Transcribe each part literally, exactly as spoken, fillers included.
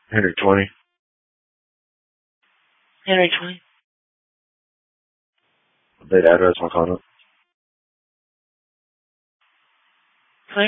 Henry twenty. Henry twenty. Update address, my contact. Clear?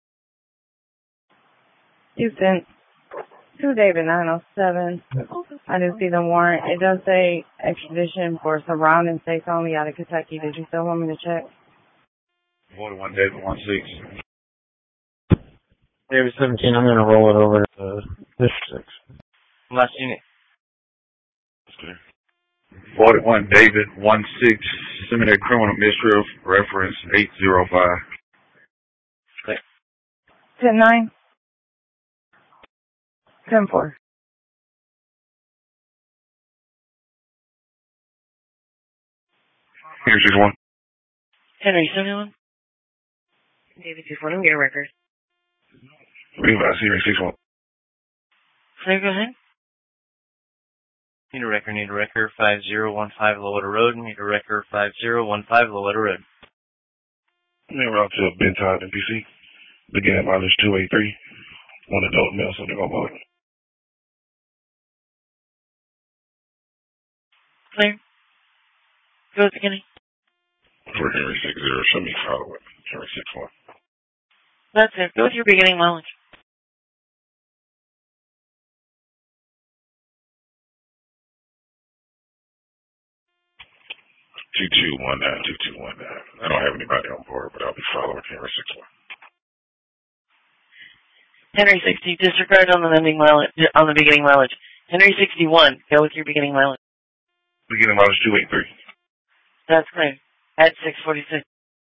Houston, two David nine oh seven. I didn't see the warrant. It does say extradition for surrounding states only out of Kentucky. Did you still want me to check? forty-one David one six. David seventeen, I'm going to roll it over to District six. Last unit. Okay. forty-one David one six. Seminary criminal mischief reference eight zero five. Clear. ten nine. ten four. Henry six one. Henry seventy-one. David two four, let me get a record. Realize Henry six one. Clear, go ahead. Need a record, need a record, five zero one five Lowwater Road. Need a record, five zero one five Lowwater Road. Then route to Benton, N P C. Beginning mileage two eight three. One adult male, something on board. Clear. Go beginning. For Henry six zero, show me follow it. Henry six one. That's it. Go with your beginning mileage. two two one nine, two two one nine. I don't have anybody on board, but I'll be following Henry six one. Henry sixty, disregard on the ending mileage, on the beginning mileage. Henry sixty-one, go with your beginning mileage. Beginning mileage two eight three. That's clear. At six forty-six.